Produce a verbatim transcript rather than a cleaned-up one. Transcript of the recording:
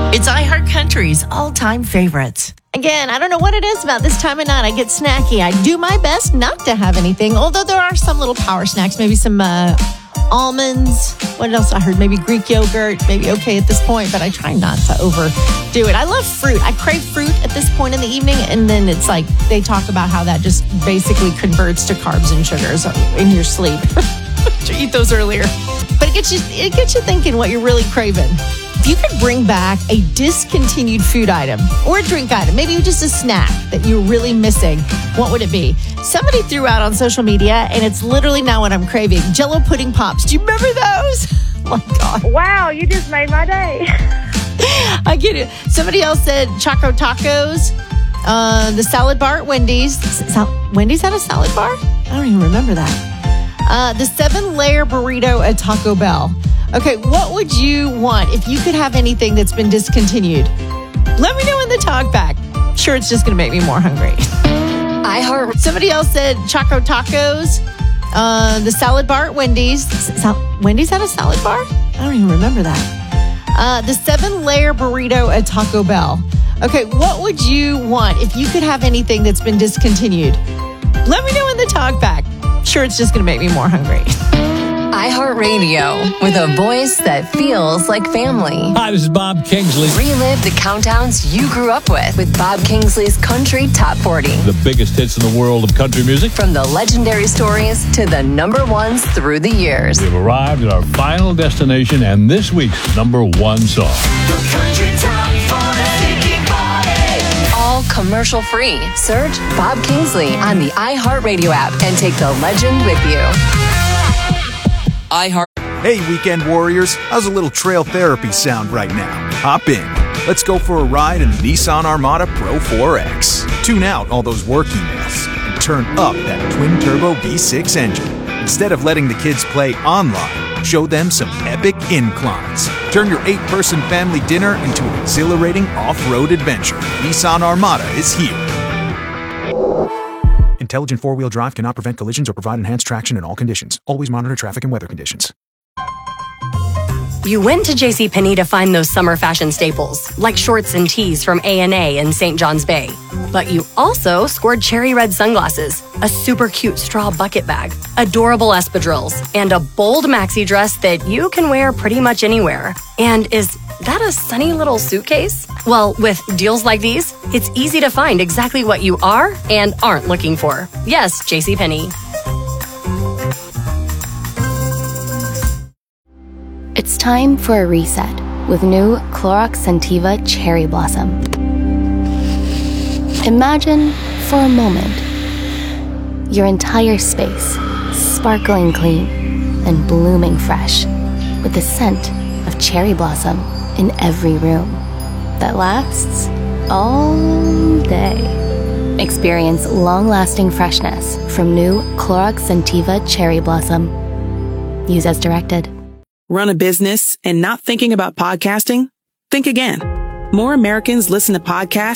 It's iHeartCountry's all-time favorites. Again, I don't know what it is about this time of night. I get snacky. I do my best not to have anything, although there are some little power snacks, maybe some uh, almonds. What else I heard? Maybe Greek yogurt, maybe okay at this point, but I try not to overdo it. I love fruit. I crave fruit at this point in the evening, and then it's like they talk about how that just basically converts to carbs and sugars in your sleep. To eat those earlier. But it gets you it gets you thinking what you're really craving. If you could bring back a discontinued food item or a drink item, maybe just a snack that you're really missing, what would it be? Somebody threw out on social media, and it's literally now what I'm craving. Jell-O pudding pops. Do you remember those? Oh my God. Wow, you just made my day. I get it. Somebody else said Choco Tacos, uh, the salad bar at Wendy's. Sal- Wendy's had a salad bar? I don't even remember that. Uh, the seven-layer burrito at Taco Bell. Okay, what would you want if you could have anything that's been discontinued? Let me know in the talk back. Sure, it's just going to make me more hungry. I heard somebody else said Choco Tacos, uh, the salad bar at Wendy's. Sal- Wendy's had a salad bar? I don't even remember that. Uh, the seven-layer burrito at Taco Bell. Okay, what would you want if you could have anything that's been discontinued? Let me know in the talk back. Sure, it's just going to make me more hungry. iHeartRadio, with a voice that feels like family. Hi, this is Bob Kingsley. Relive the countdowns you grew up with with Bob Kingsley's Country Top forty. The biggest hits in the world of country music. From the legendary stories to the number ones through the years. We've arrived at our final destination and this week's number one song. The Country Top forty. All commercial free. Search Bob Kingsley on the iHeartRadio app and take the legend with you. iHeart. Hey, weekend warriors, how's a little trail therapy sound right now? Hop in. Let's go for a ride in the Nissan Armada Pro four X. Tune out all those work emails and turn up that twin-turbo V six engine. Instead of letting the kids play online, show them some epic inclines. Turn your eight-person family dinner into an exhilarating off-road adventure. Nissan Armada is here. Intelligent four-wheel drive cannot prevent collisions or provide enhanced traction in all conditions. Always monitor traffic and weather conditions. You went to JCPenney to find those summer fashion staples, like shorts and tees from A and A in Saint John's Bay. But you also scored cherry red sunglasses, a super cute straw bucket bag, adorable espadrilles, and a bold maxi dress that you can wear pretty much anywhere. And is that a sunny little suitcase? Well, with deals like these, it's easy to find exactly what you are and aren't looking for. Yes, JCPenney. It's time for a reset with new Clorox Scentiva Cherry Blossom. Imagine, for a moment, your entire space sparkling clean and blooming fresh with the scent of cherry blossom in every room that lasts all day. Experience long-lasting freshness from new Clorox Scentiva Cherry Blossom. Use as directed. Run a business and not thinking about podcasting? Think again. More Americans listen to podcasts